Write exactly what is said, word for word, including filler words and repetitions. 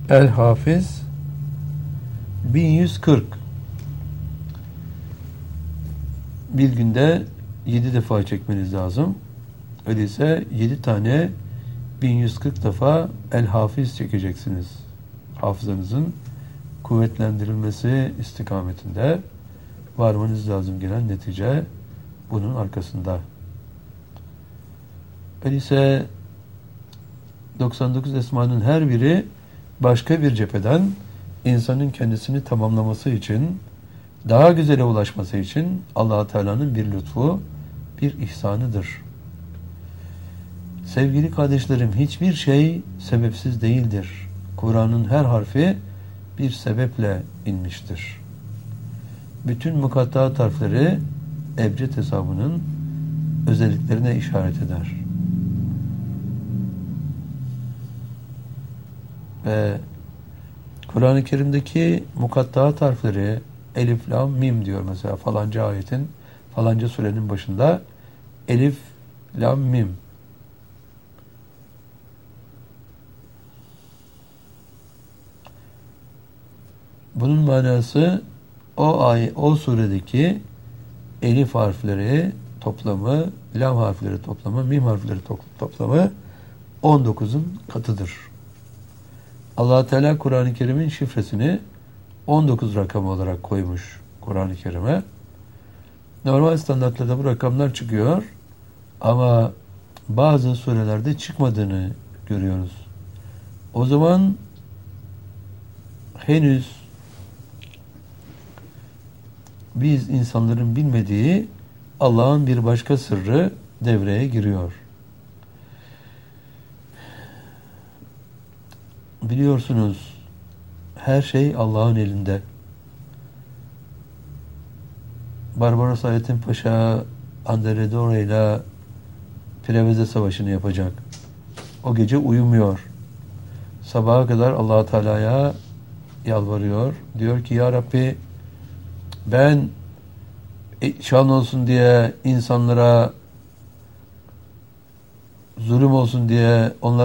El-Hafiz bin yüz kırk. Bir günde yedi defa çekmeniz lazım. Öyleyse yedi tane bin yüz kırk defa El-Hafiz çekeceksiniz. Hafızanızın kuvvetlendirilmesi istikametinde varmanız lazım gelen netice bunun arkasında. Öyleyse doksan dokuz esmanın her biri başka bir cepheden insanın kendisini tamamlaması için, daha güzele ulaşması için Allah-u Teala'nın bir lütfu, bir ihsanıdır. Sevgili kardeşlerim, hiçbir şey sebepsiz değildir. Kur'an'ın her harfi bir sebeple inmiştir. Bütün mukattaat harfleri ebced hesabının özelliklerine işaret eder. Ve Kur'an-ı Kerim'deki mukattaat harfleri elif, lam, mim diyor mesela falanca ayetin, falanca surenin başında elif, lam, mim. Bunun manası o ay, o suredeki elif harfleri toplamı, lam harfleri toplamı, mim harfleri toplamı on dokuzun katıdır. Allah Teala Kur'an-ı Kerim'in şifresini on dokuz rakamı olarak koymuş Kur'an-ı Kerim'e. Normal standartlarda bu rakamlar çıkıyor ama bazı surelerde çıkmadığını görüyoruz. O zaman henüz biz insanların bilmediği Allah'ın bir başka sırrı devreye giriyor. Biliyorsunuz her şey Allah'ın elinde. Barbaros Hayrettin Paşa Andredore ile Preveze Savaşı'nı yapacak. O gece uyumuyor. Sabaha kadar Allah-u Teala'ya yalvarıyor. Diyor ki ya Rabbi, ben şan olsun diye insanlara zulüm olsun diye onlar